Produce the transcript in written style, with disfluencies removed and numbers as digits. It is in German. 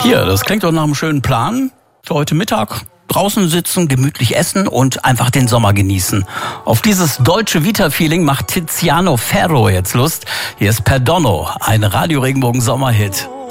Hier, das klingt doch nach einem schönen Plan. Für heute Mittag draußen sitzen, gemütlich essen und einfach den Sommer genießen. Auf dieses deutsche Vita-Feeling macht Tiziano Ferro jetzt Lust. Hier ist Perdono, ein Radio-Regenbogen-Sommerhit.